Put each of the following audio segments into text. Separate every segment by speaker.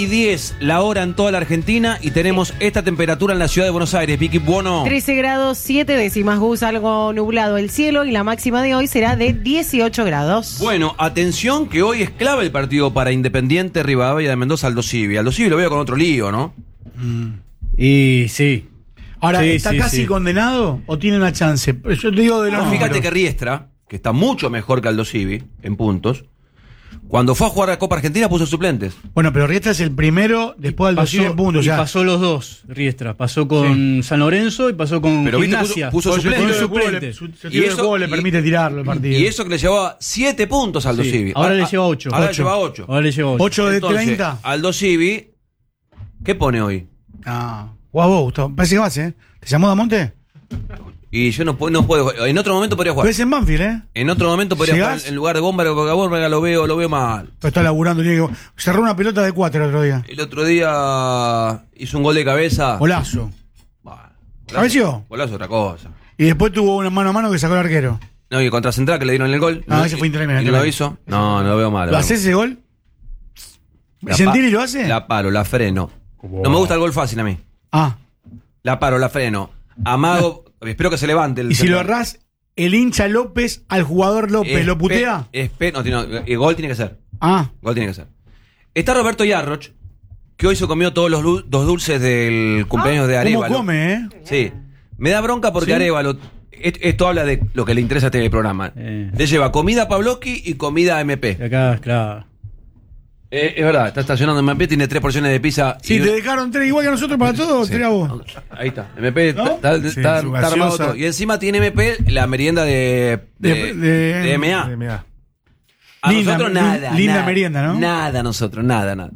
Speaker 1: 9:10 la hora en toda la Argentina y tenemos esta temperatura en la ciudad de Buenos Aires. Vicky Buono.
Speaker 2: 13 grados 7 décimas, Gus, algo nublado el cielo y la máxima de hoy será de 18 grados.
Speaker 1: Bueno, atención que hoy es clave el partido para Independiente Rivadavia de Mendoza Aldo Civi. Aldo Civi lo veo con otro lío, ¿no?
Speaker 3: Y sí.
Speaker 4: Ahora,
Speaker 3: Sí,
Speaker 4: ¿está
Speaker 3: sí,
Speaker 4: casi
Speaker 3: sí.
Speaker 4: condenado o tiene una chance? Yo te digo de los
Speaker 1: Fíjate
Speaker 4: números.
Speaker 1: que Riestra, que está mucho mejor que Aldo Civi en puntos, cuando fue a jugar a Copa Argentina puso suplentes.
Speaker 4: Bueno, pero Riestra es el primero después del 200 puntos.
Speaker 3: y
Speaker 4: Ya.
Speaker 3: pasó los dos, Riestra. Pasó con San Lorenzo y pasó con
Speaker 1: Pero viste,
Speaker 3: Gimnasia.
Speaker 1: puso
Speaker 4: Su
Speaker 1: suplente.
Speaker 4: estilo de juego
Speaker 3: suplente.
Speaker 4: le- su
Speaker 1: Y
Speaker 4: estilo de
Speaker 1: eso-
Speaker 4: juego le
Speaker 1: y-
Speaker 4: permite tirarlo el partido.
Speaker 1: Y eso que le llevaba 7 puntos a Aldo
Speaker 3: Sí,
Speaker 1: Civi.
Speaker 3: ahora le lleva 8.
Speaker 1: Ahora le lleva 8.
Speaker 3: Ahora le lleva 8.
Speaker 4: 8 de
Speaker 1: Entonces,
Speaker 4: 30.
Speaker 1: Aldo Civi, ¿qué pone hoy?
Speaker 4: Ah, jugás vos, Gustavo. Parece que vas, ¿eh? ¿Te llamó Damonte?
Speaker 1: Y yo no puedo. En otro momento podría jugar.
Speaker 4: Pues en Banfield, ¿eh?
Speaker 1: En otro momento podría
Speaker 4: ¿Llegás?
Speaker 1: jugar en lugar de Bomba, porque a Bomba lo veo mal.
Speaker 4: Pero está laburando. Tiene que... Cerró una pelota de 4 el otro día.
Speaker 1: El otro día hizo un gol de cabeza.
Speaker 4: Golazo.
Speaker 1: Bueno,
Speaker 4: ¿Apareció?
Speaker 1: Golazo es otra cosa.
Speaker 4: Y después tuvo una mano a mano que sacó el arquero.
Speaker 1: No, y contra Central que le dieron el gol.
Speaker 4: Ah, ese fue intermedio.
Speaker 1: ¿Y no lo hizo? No lo veo mal.
Speaker 4: ¿Lo haces ese gol?
Speaker 1: La
Speaker 4: ¿Sentiri
Speaker 1: pa-
Speaker 4: lo hace?
Speaker 1: La paro, la freno. No me gusta el gol fácil a mí.
Speaker 4: Ah.
Speaker 1: La paro, la freno. Amago, espero que se levante el
Speaker 4: Y si lo
Speaker 1: central.
Speaker 4: errás, el hincha López al jugador López, ¿lo putea?
Speaker 1: El gol tiene que ser.
Speaker 4: Ah.
Speaker 1: Gol tiene que ser. Está Roberto Yarroch, que hoy se comió todos los dos dulces del cumpleaños de
Speaker 4: ¿Cómo
Speaker 1: Arévalo.
Speaker 4: come, eh?
Speaker 1: Sí. Me da bronca porque
Speaker 4: ¿Sí?
Speaker 1: Arévalo, esto habla de lo que le interesa a este programa. Le lleva comida a Pavlovsky y comida a MP.
Speaker 3: Acá, claro.
Speaker 1: Es verdad, está estacionando en MP, tiene 3 porciones de pizza.
Speaker 4: Si
Speaker 1: y-
Speaker 4: te dejaron 3 igual que a nosotros para todos,
Speaker 1: Sí.
Speaker 4: tirá vos.
Speaker 1: Ahí está. MP
Speaker 4: ¿No?
Speaker 1: está
Speaker 4: Sí,
Speaker 1: está
Speaker 4: su
Speaker 1: armado
Speaker 4: gaseosa.
Speaker 1: todo. Y encima tiene MP la merienda de MA. A
Speaker 4: Linda-
Speaker 1: nosotros nada.
Speaker 4: linda
Speaker 1: nada.
Speaker 4: merienda, ¿no?
Speaker 1: Nada, nosotros, nada.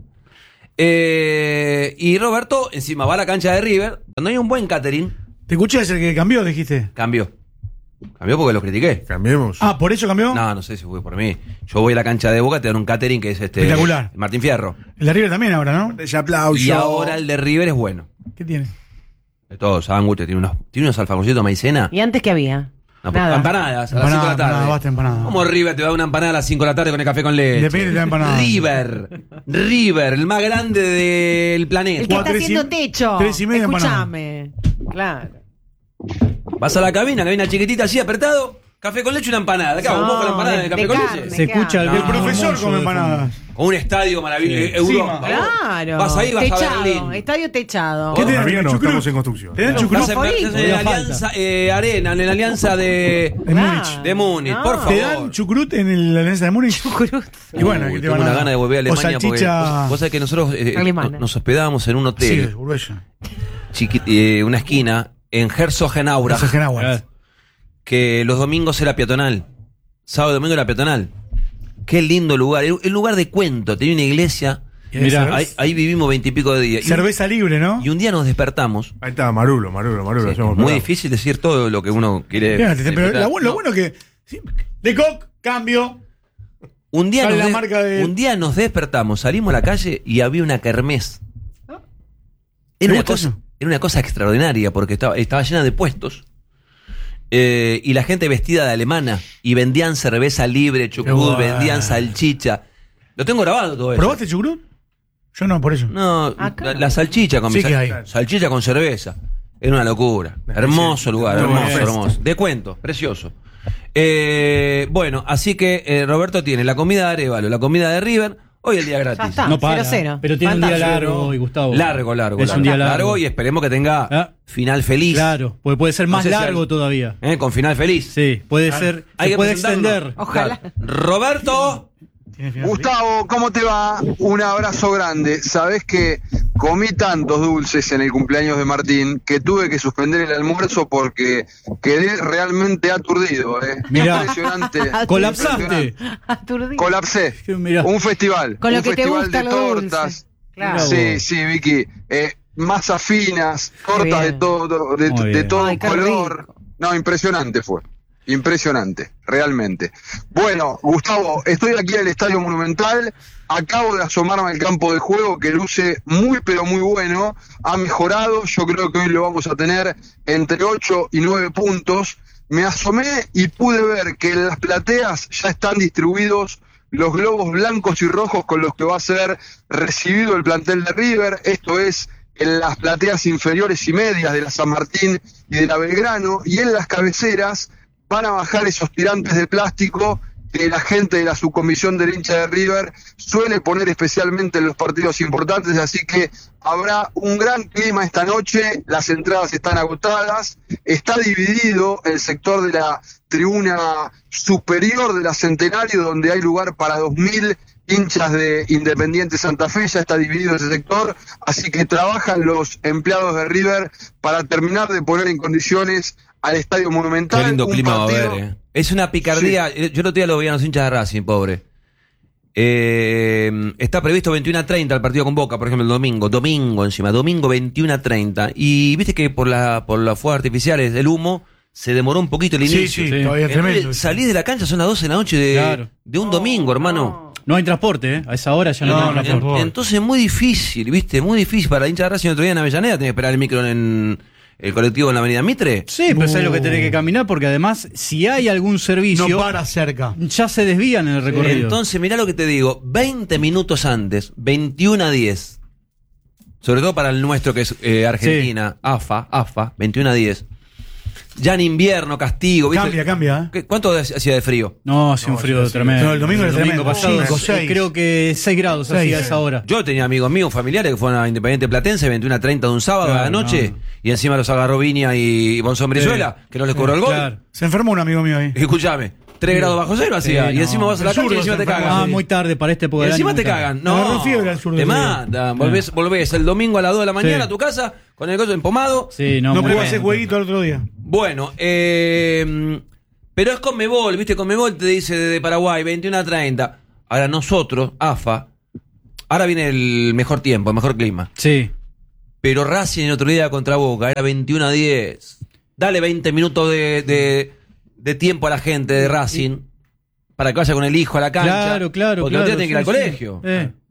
Speaker 1: Y Roberto encima va a la cancha de River. Cuando hay un buen catering,
Speaker 4: Te escuché, es el que cambió, dijiste.
Speaker 1: cambió. Cambió porque lo critiqué.
Speaker 5: Cambiemos.
Speaker 4: Ah, ¿por eso cambió?
Speaker 1: No sé si fue por mí. Yo voy a la cancha de Boca, te dan un catering que es
Speaker 4: Espectacular.
Speaker 1: Martín Fierro.
Speaker 4: El de River también ahora, ¿no?
Speaker 5: Ese aplauso.
Speaker 1: Y ahora el de River es bueno.
Speaker 4: ¿Qué tiene?
Speaker 1: De todos, Angustia tiene unos alfajorcitos de maicena.
Speaker 2: ¿Y antes qué había?
Speaker 1: No,
Speaker 2: Nada.
Speaker 1: empanadas a las 5 de la tarde.
Speaker 4: Empanada, basta empanada.
Speaker 1: ¿Cómo River te va a dar una empanada a las 5 de la tarde con el café con leche?
Speaker 4: Independiente te da empanada.
Speaker 1: River, el más grande del
Speaker 2: El
Speaker 1: planeta.
Speaker 2: que está
Speaker 4: Cuatro y
Speaker 2: haciendo
Speaker 4: cin-
Speaker 2: techo.
Speaker 4: 3:30
Speaker 2: Escúchame. Claro.
Speaker 1: Vas a la cabina chiquitita así apretado, café con leche y una empanada. Acá,
Speaker 2: No,
Speaker 1: vos con la empanada de café con
Speaker 2: carne.
Speaker 1: leche.
Speaker 3: Se escucha
Speaker 1: No.
Speaker 3: el
Speaker 4: El profesor come empanadas.
Speaker 1: Con un estadio maravilloso.
Speaker 3: Sí.
Speaker 1: Europa.
Speaker 2: Claro.
Speaker 1: Vas ahí, vas a
Speaker 2: Techado,
Speaker 1: Berlín.
Speaker 2: estadio techado.
Speaker 4: ¿Qué
Speaker 5: Todavía
Speaker 4: tenés?
Speaker 5: no,
Speaker 4: ¿Chucrut?
Speaker 5: estamos en construcción.
Speaker 4: ¿Tenés
Speaker 1: Vas
Speaker 4: chucrut?
Speaker 1: en
Speaker 3: Todavía
Speaker 1: la alianza Arena, en la alianza de
Speaker 4: Múnich.
Speaker 1: de Múnich,
Speaker 2: No.
Speaker 1: por favor.
Speaker 4: ¿Te dan chucrut en la alianza de Múnich? Y bueno,
Speaker 1: Uy,
Speaker 4: ¿qué te
Speaker 1: tengo
Speaker 4: van a
Speaker 1: una
Speaker 4: dar?
Speaker 1: gana de volver a
Speaker 4: O
Speaker 1: Alemania porque
Speaker 4: salchicha...
Speaker 1: vos sabés que nosotros
Speaker 2: Alemana.
Speaker 1: nos hospedábamos en un
Speaker 4: Sí,
Speaker 1: hotel,
Speaker 4: uruguaya.
Speaker 1: una esquina en Herzogenaurach,
Speaker 4: Eso es Genagua.
Speaker 1: que los domingos era peatonal. Sábado y domingo era peatonal. Qué lindo lugar, el lugar de cuento, tenía una iglesia.
Speaker 3: Mirá,
Speaker 1: Ahí vivimos 20 y pico de días.
Speaker 4: Cerveza libre, ¿no?
Speaker 1: Y un día nos despertamos.
Speaker 5: Ahí está, Marulo.
Speaker 1: Sí,
Speaker 5: hacemos
Speaker 1: muy
Speaker 5: programa.
Speaker 1: difícil decir todo lo que uno quiere.
Speaker 4: Fíjate, pero
Speaker 1: interpretar.
Speaker 4: lo bueno que... sí, Lecoq, cambio.
Speaker 1: Un día,
Speaker 4: Sale la marca de-
Speaker 1: un día nos despertamos, salimos a la calle y había una kermés.
Speaker 4: ¿Te
Speaker 1: Era una,
Speaker 4: gusta
Speaker 1: cosa,
Speaker 4: eso?
Speaker 1: era una cosa extraordinaria porque estaba llena de puestos. Y la gente vestida de alemana. Y vendían cerveza libre, chucrut,
Speaker 4: bueno.
Speaker 1: vendían salchicha. Lo tengo grabado todo eso.
Speaker 4: ¿Probaste chucrut? Yo no, por eso.
Speaker 1: No,
Speaker 2: Acá.
Speaker 1: la salchicha con
Speaker 4: Sí que hay.
Speaker 1: salchicha con cerveza. Era una locura. Hermoso lugar,
Speaker 5: Muy
Speaker 1: hermoso,
Speaker 5: bien.
Speaker 1: hermoso. De cuento, precioso. Bueno, así que Roberto tiene la comida de Arévalo, la comida de River, hoy el día
Speaker 2: Ya
Speaker 1: gratis.
Speaker 2: está.
Speaker 3: No para,
Speaker 2: 0-0.
Speaker 3: pero tiene un día
Speaker 2: Fantástico.
Speaker 3: largo hoy, Gustavo.
Speaker 1: Largo.
Speaker 3: Es un día largo.
Speaker 1: y esperemos que tenga
Speaker 3: Ah.
Speaker 1: final feliz.
Speaker 3: Claro, porque puede ser
Speaker 1: No
Speaker 3: más
Speaker 1: sé si
Speaker 3: largo
Speaker 1: hay-
Speaker 3: todavía.
Speaker 1: Con final feliz.
Speaker 3: Sí, puede ser,
Speaker 1: Hay
Speaker 3: se
Speaker 1: que
Speaker 3: puede
Speaker 1: presentarlo.
Speaker 3: extender.
Speaker 2: Ojalá.
Speaker 1: Claro. Roberto.
Speaker 4: ¿Tiene final
Speaker 6: Gustavo, ¿cómo te va? Un abrazo grande. Sabés que comí tantos dulces en el cumpleaños de Martín que tuve que suspender el almuerzo porque quedé realmente aturdido.
Speaker 3: Mirá.
Speaker 6: Impresionante.
Speaker 3: Colapsaste.
Speaker 2: Aturdido.
Speaker 6: Colapsé.
Speaker 3: Mirá.
Speaker 6: Un festival.
Speaker 2: Con lo
Speaker 6: un
Speaker 2: que te
Speaker 6: festival
Speaker 2: gusta
Speaker 6: de
Speaker 2: lo
Speaker 6: tortas.
Speaker 2: dulce. Claro.
Speaker 6: Sí, Vicky. Masas finas, tortas
Speaker 2: bien.
Speaker 6: de todo,
Speaker 3: Muy
Speaker 6: de
Speaker 3: bien.
Speaker 6: todo
Speaker 2: Ay, qué
Speaker 6: color.
Speaker 2: rico.
Speaker 6: No, impresionante fue. Impresionante, realmente. Bueno, Gustavo, estoy aquí en el Estadio Monumental. Acabo de asomarme al campo de juego que luce muy, pero muy bueno. Ha mejorado. Yo creo que hoy lo vamos a tener entre 8 y 9 puntos. Me asomé y pude ver que en las plateas ya están distribuidos los globos blancos y rojos con los que va a ser recibido el plantel de River, esto es en las plateas inferiores y medias de la San Martín y de la Belgrano, y en las cabeceras van a bajar esos tirantes de plástico que la gente de la subcomisión del hincha de River suele poner especialmente en los partidos importantes, así que habrá un gran clima esta noche, las entradas están agotadas, está dividido el sector de la tribuna superior de la Centenario, donde hay lugar para 2.000 hinchas de Independiente Santa Fe, ya está dividido ese sector, así que trabajan los empleados de River para terminar de poner en condiciones al Estadio Monumental.
Speaker 1: Qué lindo clima va a haber, Es una picardía. Sí. Yo el otro día lo veía a los hinchas de Racing, pobre. Está previsto 21:30 el partido con Boca, por ejemplo, el domingo 21:30. Y viste que por las fuegos artificiales, el humo, se demoró un poquito el inicio.
Speaker 4: Sí, todavía es tremendo.
Speaker 1: Salís de la cancha, son las 12 de la noche de un domingo, hermano.
Speaker 3: No hay transporte, a esa hora ya no hay transporte.
Speaker 1: Entonces es muy difícil, ¿viste? Muy difícil para la hincha de Racing. El otro día en Avellaneda tenés que esperar el micro en el colectivo en la avenida Mitre.
Speaker 3: Sí, pero es lo que tenés que caminar, porque además, si hay algún servicio,
Speaker 4: no para cerca,
Speaker 3: ya se desvían en el recorrido.
Speaker 1: Entonces, mirá lo que te digo, 20 minutos antes, 21:10, sobre todo para el nuestro que es Argentina, sí. AFA, 21:10. Ya en invierno, castigo, ¿viste?
Speaker 4: Cambia.
Speaker 1: ¿Cuánto hacía de frío?
Speaker 3: No, hacía un frío tremendo.
Speaker 4: No, el domingo era tremendo.
Speaker 3: Pasado, 6. Creo que 6 grados hacía a esa hora.
Speaker 1: Yo tenía amigos míos, familiares, que fueron a Independiente Platense, 21:30 de un sábado a la noche, y encima los agarró Viña y Bonzón Brizuela, que no les cobró el gol. Claro.
Speaker 4: Se enfermó un amigo mío ahí.
Speaker 1: Escuchame, 3 grados bajo cero hacía, y encima vas a la cancha y encima te cagan.
Speaker 3: Muy tarde para este época del
Speaker 1: año.
Speaker 3: Encima
Speaker 1: te cagan. No, te mandan. Volvés el domingo a las 2 de la mañana a tu casa, con el coche empomado.
Speaker 4: Sí, no puedo hacer jueguito el otro día.
Speaker 1: Bueno, pero es Conmebol, ¿viste? Conmebol te dice de Paraguay, 21:30. Ahora nosotros, AFA, ahora viene el mejor tiempo, el mejor clima.
Speaker 3: Sí.
Speaker 1: Pero Racing el otro día contra Boca era 21:10. Dale 20 minutos de tiempo a la gente de Racing para que vaya con el hijo a la cancha.
Speaker 3: Claro.
Speaker 1: Porque no tiene que ir al colegio.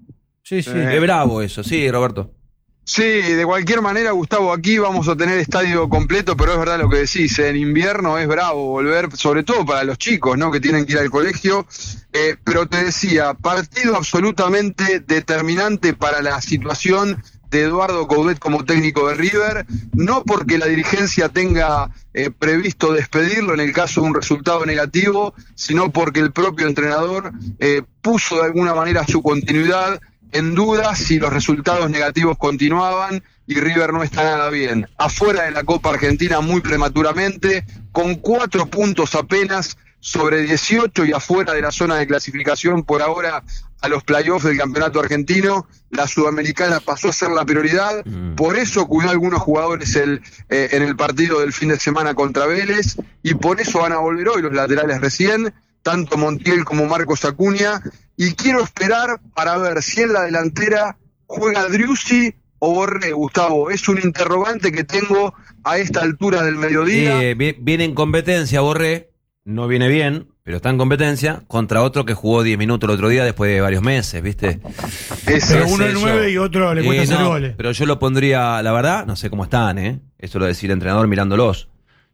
Speaker 3: Sí.
Speaker 1: Es bravo eso, sí, Roberto.
Speaker 6: Sí, de cualquier manera, Gustavo, aquí vamos a tener estadio completo, pero es verdad lo que decís, en invierno es bravo volver, sobre todo para los chicos, ¿no?, que tienen que ir al colegio, pero te decía, partido absolutamente determinante para la situación de Eduardo Coudet como técnico de River, no porque la dirigencia tenga previsto despedirlo en el caso de un resultado negativo, sino porque el propio entrenador puso de alguna manera su continuidad en duda si los resultados negativos continuaban y River no está nada bien. Afuera de la Copa Argentina muy prematuramente, con 4 puntos apenas sobre 18 y afuera de la zona de clasificación por ahora a los playoffs del campeonato argentino. La Sudamericana pasó a ser la prioridad, por eso cuidó a algunos jugadores en el partido del fin de semana contra Vélez, y por eso van a volver hoy los laterales recién, tanto Montiel como Marcos Acuña, y quiero esperar para ver si en la delantera juega Driussi o Borré, Gustavo. Es un interrogante que tengo a esta altura del mediodía.
Speaker 1: Viene en competencia Borré, no viene bien, pero está en competencia contra otro que jugó 10 minutos el otro día después de varios meses, ¿viste?
Speaker 4: Pero uno el 9 y otro le cuesta hacer goles.
Speaker 1: Pero yo lo pondría, la verdad, no sé cómo están, eso lo decía el entrenador mirándolos.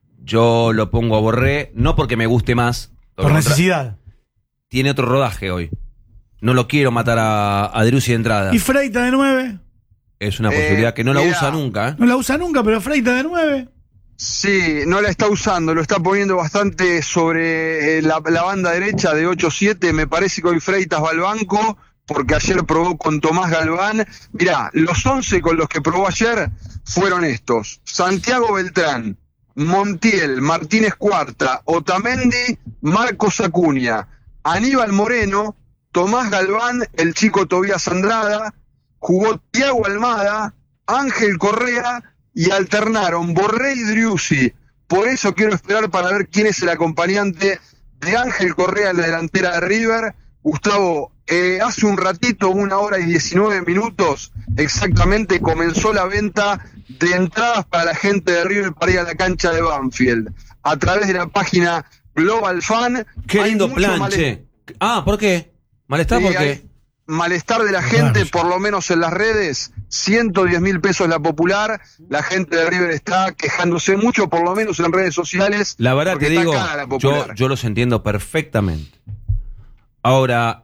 Speaker 1: Yo lo pongo a Borré, no porque me guste más.
Speaker 4: Por necesidad.
Speaker 1: Tiene otro rodaje hoy. No lo quiero matar a Driussi de entrada.
Speaker 4: ¿Y Freita de 9?
Speaker 1: Es una posibilidad que no la usa nunca.
Speaker 4: No la usa nunca, pero Freita de 9.
Speaker 6: Sí, no la está usando, lo está poniendo bastante sobre la banda derecha de 8-7. Me parece que hoy Freitas va al banco, porque ayer probó con Tomás Galván. Mirá, los 11 con los que probó ayer fueron estos: Santiago Beltrán, Montiel, Martínez Cuarta, Otamendi, Marcos Acuña, Aníbal Moreno, Tomás Galván, el chico Tobías Andrada, jugó Thiago Almada, Ángel Correa, y alternaron Borré y Driussi. Por eso quiero esperar para ver quién es el acompañante de Ángel Correa en la delantera de River. Gustavo, hace un ratito, 1:19 exactamente, comenzó la venta de entradas para la gente de River para ir a la cancha de Banfield. A través de la página Global Fan.
Speaker 1: Qué lindo plan, che. ¿Por qué? ¿Malestar por qué?
Speaker 6: Malestar de la gente, por lo menos en las redes. 110.000 pesos la popular. La gente de River está quejándose mucho, por lo menos en redes sociales.
Speaker 1: La verdad te digo, yo los entiendo perfectamente. Ahora,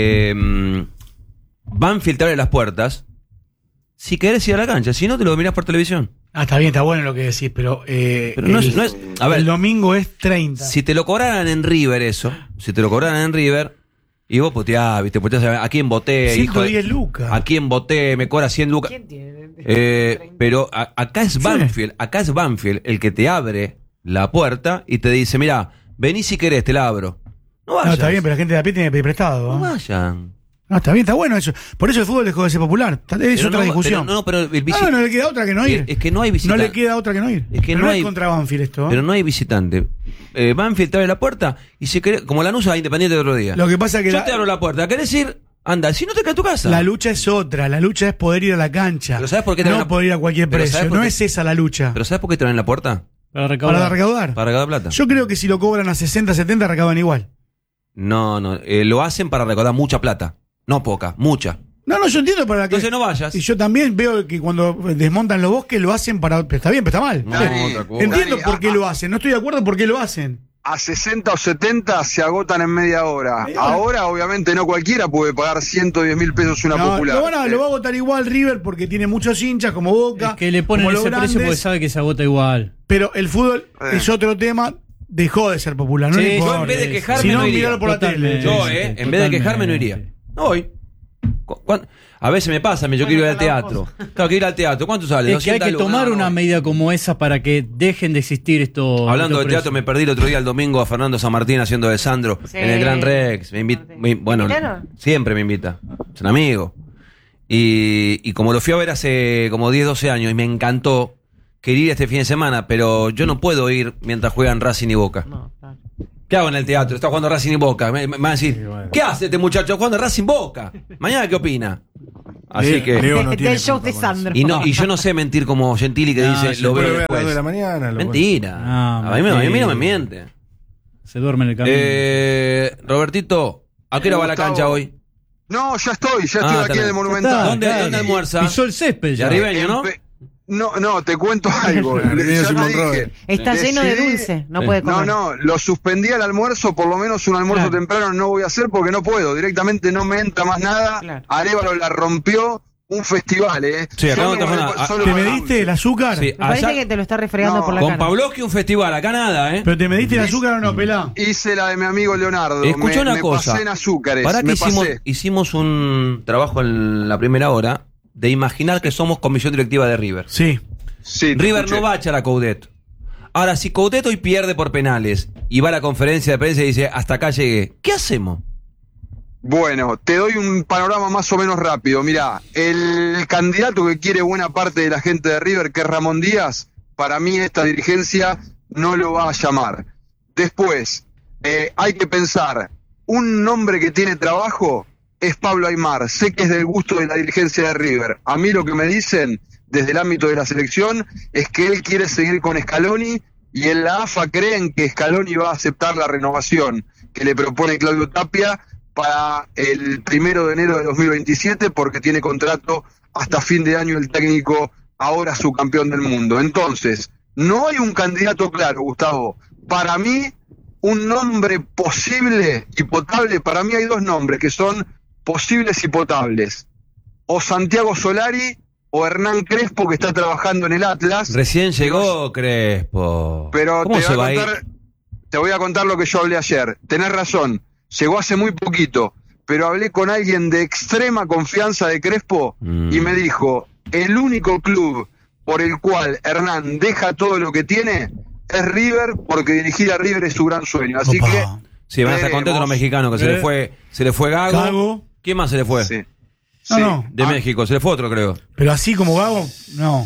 Speaker 1: Banfield te abre las puertas. Si querés ir a la cancha, si no te lo mirás por televisión.
Speaker 4: Está bien, está bueno lo que decís, pero,
Speaker 1: No es, a ver,
Speaker 4: el domingo es 30.
Speaker 1: si te lo cobraran en River y vos puteás, ¿viste? Puteás, ¿a quién voté?
Speaker 4: 110 lucas.
Speaker 1: ¿A quién voté? Me cobra 100 lucas.
Speaker 2: ¿Quién tiene?
Speaker 1: Pero acá es Banfield el que te abre la puerta y te dice, mira, vení si querés, te la abro. No vayas.
Speaker 4: No, está bien, pero la gente de a pie tiene que pedir prestado.
Speaker 1: No vayan.
Speaker 4: No, está bien, está bueno eso. Por eso el fútbol dejó de ser popular. Es
Speaker 1: Pero
Speaker 4: otra discusión.
Speaker 1: pero el
Speaker 4: No le queda otra que no ir.
Speaker 1: Es que no hay visitante.
Speaker 4: No le queda otra que no ir.
Speaker 1: Es que
Speaker 4: Pero
Speaker 1: no
Speaker 4: no
Speaker 1: hay-
Speaker 4: es contra Banfield esto.
Speaker 1: Pero no hay visitante. Banfield te abre la puerta y si querés, como Lanús a Independiente de otro día.
Speaker 4: Lo que pasa es que
Speaker 1: Yo te abro la puerta. ¿Querés ir? Anda. Si no, te quedas a tu casa.
Speaker 4: la lucha es otra. La lucha es poder ir a la cancha.
Speaker 1: Pero ¿sabes por qué te
Speaker 4: no
Speaker 1: abren la-
Speaker 4: poder ir a cualquier
Speaker 1: Pero
Speaker 4: precio.
Speaker 1: ¿sabes por
Speaker 4: No
Speaker 1: qué?
Speaker 4: es esa la lucha.
Speaker 1: ¿Pero sabes por qué te abren la puerta?
Speaker 3: Para recaudar.
Speaker 4: Para recaudar.
Speaker 1: Para recaudar plata.
Speaker 4: Yo creo que si lo cobran a 60, 70, recaudan igual.
Speaker 1: No. Lo hacen para recaudar mucha plata. No poca, mucha.
Speaker 4: No, yo entiendo para que.
Speaker 1: Entonces no vayas.
Speaker 4: Y yo también veo que cuando desmontan los bosques lo hacen para. Pero está bien, pero está mal.
Speaker 1: No, otra cosa.
Speaker 4: Entiendo
Speaker 6: Dani,
Speaker 4: por qué lo hacen. No estoy de acuerdo por qué lo hacen.
Speaker 6: A 60 o 70 se agotan en media hora. Ahora, obviamente, no cualquiera puede pagar 110 mil pesos una
Speaker 4: No,
Speaker 6: popular.
Speaker 4: lo va a votar igual River porque tiene muchos hinchas como Boca.
Speaker 3: Es que le ponen
Speaker 4: como
Speaker 3: ese
Speaker 4: los
Speaker 3: precio porque
Speaker 4: grandes,
Speaker 3: sabe que se agota igual.
Speaker 4: Pero el fútbol es otro tema. Dejó de ser popular. No
Speaker 3: Sí,
Speaker 4: le
Speaker 3: yo
Speaker 4: importa.
Speaker 1: en vez de quejarme
Speaker 4: si no,
Speaker 1: no iría.
Speaker 4: miralo por la tele.
Speaker 1: Yo,
Speaker 3: Totalmente.
Speaker 1: en vez de quejarme no iría. No voy. A veces me pasa, yo quiero ir al teatro. Claro, quiero ir al teatro. ¿Cuánto sale?
Speaker 3: Es que hay
Speaker 1: 200
Speaker 3: que
Speaker 1: lucas.
Speaker 3: tomar
Speaker 1: No,
Speaker 3: una
Speaker 1: no.
Speaker 3: medida como esa para que dejen de existir estos.
Speaker 1: Hablando de
Speaker 3: estos
Speaker 1: teatro, me perdí el otro día, el domingo, a Fernando San Martín haciendo de Sandro
Speaker 2: Sí.
Speaker 1: en el Gran Rex. Bueno,
Speaker 2: ¿Invitaron?
Speaker 1: siempre me invita. Es un amigo. Y como lo fui a ver hace como 10, 12 años y me encantó, quería ir este fin de semana, pero yo no puedo ir mientras juegan Racing y Boca.
Speaker 2: No, claro.
Speaker 1: ¿Qué hago en el teatro? Está jugando Racing y Boca. Me van a decir, ¿qué hace este muchacho jugando Racing Boca? Mañana, ¿qué opina? Así que...
Speaker 5: Leo no tiene
Speaker 2: Del show
Speaker 5: culpa
Speaker 2: de
Speaker 5: con
Speaker 2: Sandro.
Speaker 1: Y yo no sé mentir como Gentili que
Speaker 3: No,
Speaker 1: dice,
Speaker 3: sí,
Speaker 1: lo
Speaker 5: eso.
Speaker 1: veo
Speaker 5: Puede ver a las 2 de
Speaker 1: después.
Speaker 5: la mañana.
Speaker 1: Mentira.
Speaker 3: No,
Speaker 1: a mí no me miente.
Speaker 3: Se duerme en el camino.
Speaker 1: Robertito, ¿a qué hora va la
Speaker 6: Gustavo.
Speaker 1: cancha hoy?
Speaker 6: No, ya estoy
Speaker 1: está
Speaker 6: aquí en
Speaker 1: bien.
Speaker 6: el Monumental.
Speaker 3: Ya está,
Speaker 1: ¿Dónde
Speaker 3: claro.
Speaker 1: almuerza?
Speaker 3: Pisó el césped
Speaker 1: De
Speaker 3: ya.
Speaker 1: Arribeño, ¿no?
Speaker 6: No, te cuento algo.
Speaker 5: Bienvenido,
Speaker 6: Ya
Speaker 5: Simón
Speaker 6: te dije.
Speaker 5: Robert.
Speaker 2: Está lleno de
Speaker 6: Decidí-
Speaker 2: dulce. No
Speaker 1: Sí.
Speaker 2: puede comer.
Speaker 6: No, lo suspendí al almuerzo, por lo menos un almuerzo
Speaker 3: Claro.
Speaker 6: temprano no voy a hacer porque no puedo, directamente no me entra más nada.
Speaker 2: Claro.
Speaker 6: Arévalo la rompió, un festival,
Speaker 1: Sí, acá
Speaker 6: Solo
Speaker 1: no te
Speaker 6: con-
Speaker 1: pasa nada.
Speaker 6: solo
Speaker 4: ¿Te
Speaker 6: con
Speaker 4: mediste
Speaker 6: dulce.
Speaker 4: el azúcar?
Speaker 1: Sí,
Speaker 2: Me parece
Speaker 1: allá-
Speaker 2: que te lo está refregando
Speaker 6: No,
Speaker 2: por la
Speaker 1: con
Speaker 2: cara.
Speaker 1: Pavlovsky un festival, acá nada, ¿eh?
Speaker 4: ¿Pero te mediste el azúcar o no, pelá?
Speaker 6: Hice la de mi amigo Leonardo.
Speaker 1: Escuchá una
Speaker 6: me
Speaker 1: cosa.
Speaker 6: pasé en azúcares.
Speaker 1: Para que
Speaker 6: me pasé.
Speaker 1: hicimos un trabajo en la primera hora de imaginar que somos comisión directiva de River.
Speaker 4: Sí.
Speaker 6: Sí, te
Speaker 1: River
Speaker 6: escuché.
Speaker 1: no va a echar a Coudet. Ahora, si Coudet hoy pierde por penales y va a la conferencia de prensa y dice, hasta acá llegué, ¿qué hacemos?
Speaker 6: Bueno, te doy un panorama más o menos rápido. Mirá, el candidato que quiere buena parte de la gente de River, que es Ramón Díaz, para mí esta dirigencia no lo va a llamar. Después, hay que pensar, un nombre que tiene trabajo es Pablo Aimar. Sé que es del gusto de la dirigencia de River. A mí lo que me dicen desde el ámbito de la selección es que él quiere seguir con Scaloni y en la AFA creen que Scaloni va a aceptar la renovación que le propone Claudio Tapia para el 1 de enero de 2027 porque tiene contrato hasta fin de año el técnico, ahora subcampeón del mundo. Entonces, no hay un candidato claro, Gustavo. Para mí, un nombre posible y potable, para mí hay dos nombres que son posibles y potables. O Santiago Solari o Hernán Crespo, que está trabajando en el Atlas.
Speaker 1: Recién llegó Crespo.
Speaker 6: Pero
Speaker 1: ¿Cómo
Speaker 6: te
Speaker 1: se va
Speaker 6: voy,
Speaker 1: a
Speaker 6: a
Speaker 1: ir?
Speaker 6: contar, te voy a contar lo que yo hablé ayer. Tenés razón, llegó hace muy poquito, pero hablé con alguien de extrema confianza de Crespo y me dijo, el único club por el cual Hernán deja todo lo que tiene es River, porque dirigir a River es su gran sueño. Así
Speaker 4: Opa.
Speaker 6: que...
Speaker 1: Sí, van a estar contentos los mexicanos, que se le fue Gago.
Speaker 4: Gago.
Speaker 1: ¿Quién más se le fue?
Speaker 6: Sí.
Speaker 4: No,
Speaker 6: Sí.
Speaker 4: no.
Speaker 1: De México, se le fue otro, creo.
Speaker 4: Pero así como Gago, no.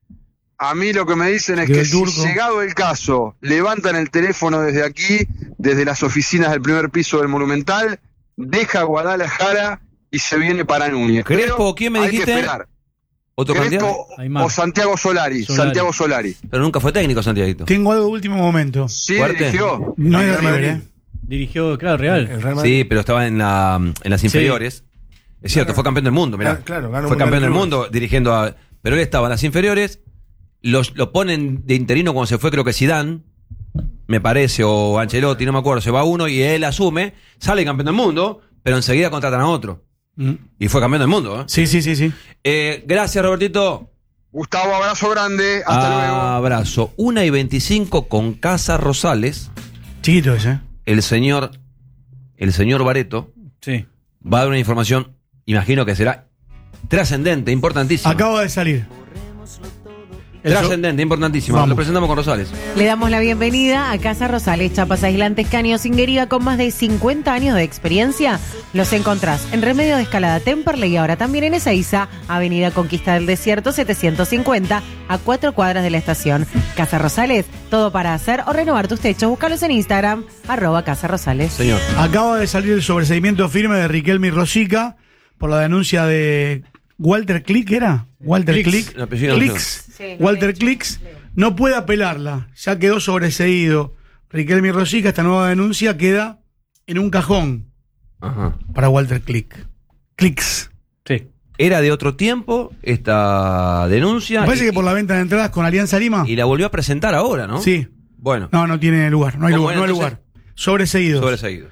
Speaker 6: A mí lo que me dicen es
Speaker 4: Del
Speaker 6: que si
Speaker 4: Turco.
Speaker 6: llegado el caso, levantan el teléfono desde aquí, desde las oficinas del primer piso del Monumental, deja Guadalajara y se viene para Núñez.
Speaker 1: Crespo,
Speaker 6: Pero
Speaker 1: ¿quién me
Speaker 6: hay que
Speaker 1: dijiste?
Speaker 6: esperar.
Speaker 1: ¿Otro candidato?
Speaker 6: Crespo
Speaker 3: Aymar.
Speaker 6: o Santiago Solari. Santiago Solari.
Speaker 1: Pero nunca fue técnico, Santiaguito.
Speaker 4: Tengo algo de último momento.
Speaker 6: Sí,
Speaker 1: Fuerte.
Speaker 6: dirigió.
Speaker 4: No es de
Speaker 5: Real
Speaker 4: River,
Speaker 5: Madrid.
Speaker 4: ¿eh?
Speaker 3: Dirigió, claro, Real.
Speaker 5: El Real Madrid.
Speaker 1: Sí, pero estaba en las inferiores. Es cierto, fue campeón del mundo, mirá.
Speaker 5: Claro, ganó
Speaker 1: Fue
Speaker 5: un
Speaker 1: campeón del
Speaker 5: Mundial de
Speaker 1: mundo dirigiendo a... Pero él estaba en las inferiores, lo ponen de interino cuando se fue, creo que Zidane, me parece, o Ancelotti, no me acuerdo, se va uno y él asume, sale campeón del mundo, pero enseguida contratan a otro. Y fue campeón del mundo, ¿eh?
Speaker 4: Sí.
Speaker 1: Gracias, Robertito.
Speaker 6: Gustavo, abrazo grande. Hasta luego.
Speaker 1: Abrazo. 1:25 con Casa Rosales.
Speaker 4: Chiquito ese.
Speaker 1: El señor Bareto
Speaker 3: Sí.
Speaker 1: va a dar una información, imagino que será trascendente, importantísima.
Speaker 4: Acaba de salir.
Speaker 1: Trascendente, importantísima.
Speaker 4: Vamos.
Speaker 1: Lo presentamos con Rosales.
Speaker 2: Le damos la bienvenida a Casa Rosales, chapas aislantes, caños, Inguería, con más de 50 años de experiencia. Los encontrás en Remedio de Escalada, Temperley y ahora también en Ezeiza, Avenida Conquista del Desierto 750, a 4 cuadras de la estación. Casa Rosales, todo para hacer o renovar tus techos. Búscalos en Instagram, @Casa Rosales.
Speaker 1: Señor.
Speaker 4: Acaba de salir el sobreseimiento firme de Riquelme y Rosica por la denuncia de Walter Click, ¿era? Walter Click.
Speaker 1: El apellido no
Speaker 4: Clicks.
Speaker 2: Sí,
Speaker 4: Walter Clicks no puede apelarla. Ya quedó sobreseído Riquelme y Rosica. Esta nueva denuncia queda en un cajón
Speaker 1: Ajá.
Speaker 4: para Walter Clicks.
Speaker 3: Sí.
Speaker 1: Era de otro tiempo esta denuncia.
Speaker 4: Me parece que por la venta de entradas con Alianza Lima.
Speaker 1: Y la volvió a presentar ahora, ¿no?
Speaker 4: Sí.
Speaker 1: Bueno.
Speaker 4: No tiene lugar. No hay
Speaker 1: ¿Cómo
Speaker 4: lugar.
Speaker 1: era,
Speaker 4: No hay
Speaker 1: entonces?
Speaker 4: lugar. Sobreseído.
Speaker 1: Sobreseído.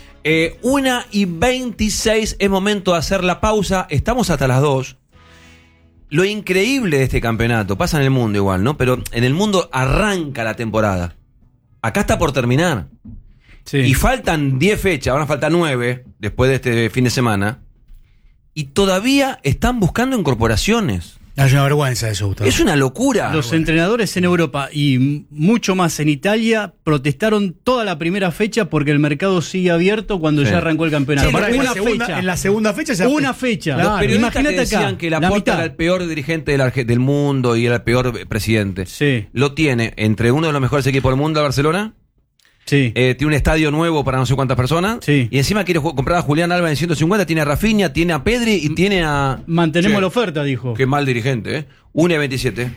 Speaker 1: 1:26 es momento de hacer la pausa. Estamos hasta las 2. Lo increíble de este campeonato, pasa en el mundo igual, ¿no? Pero en el mundo arranca la temporada. Acá está por terminar.
Speaker 3: Sí.
Speaker 1: Y faltan 10 fechas, ahora faltan 9 después de este fin de semana. Y todavía están buscando incorporaciones.
Speaker 4: Es una vergüenza eso, Gustavo.
Speaker 1: Es una locura.
Speaker 3: Los entrenadores en Europa y mucho más en Italia protestaron toda la primera fecha porque el mercado sigue abierto cuando
Speaker 1: Sí.
Speaker 3: ya arrancó el campeonato.
Speaker 1: Sí,
Speaker 4: Pará, en
Speaker 3: una
Speaker 4: la segunda-
Speaker 3: fecha.
Speaker 4: En la segunda fecha se
Speaker 3: Una fecha.
Speaker 1: Los
Speaker 4: Claro.
Speaker 1: periodistas
Speaker 3: Imagínate
Speaker 1: que decían
Speaker 3: acá,
Speaker 1: que
Speaker 3: la
Speaker 1: Laporta
Speaker 3: mitad.
Speaker 1: era el peor dirigente del mundo y era el peor presidente.
Speaker 3: Sí.
Speaker 1: Lo tiene entre uno de los mejores equipos del mundo, Barcelona.
Speaker 3: Sí.
Speaker 1: Tiene un estadio nuevo para no sé cuántas personas.
Speaker 3: Sí.
Speaker 1: Y encima quiere comprar a Julián Álvarez en 150. Tiene a Rafinha, tiene a Pedri y tiene a.
Speaker 3: Mantenemos
Speaker 1: Che,
Speaker 3: la oferta, dijo.
Speaker 1: Qué mal dirigente, ¿eh? 1:27.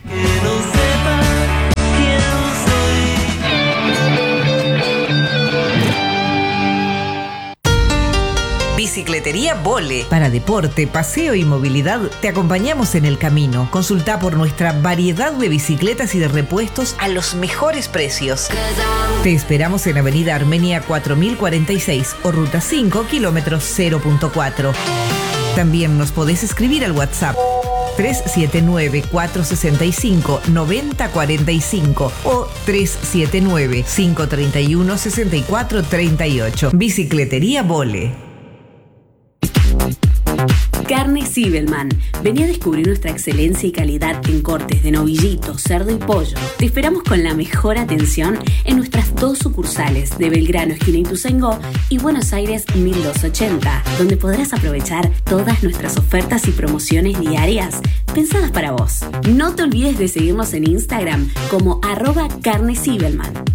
Speaker 5: Bicicletería Vole. Para deporte, paseo y movilidad, te acompañamos en el camino. Consulta por nuestra variedad de bicicletas y de repuestos a los mejores precios. Te esperamos en Avenida Armenia 4046 o Ruta 5, kilómetros 0.4. También nos podés escribir al WhatsApp 379-465-9045 o 379-531-6438. Bicicletería Vole.
Speaker 7: Carne Zibelman. Vení a descubrir nuestra excelencia y calidad en cortes de novillito, cerdo y pollo. Te esperamos con la mejor atención en nuestras 2 sucursales de Belgrano, esquina Ituzaingó, y Buenos Aires 1280, donde podrás aprovechar todas nuestras ofertas y promociones diarias pensadas para vos. No te olvides de seguirnos en Instagram como @Carne Zibelman.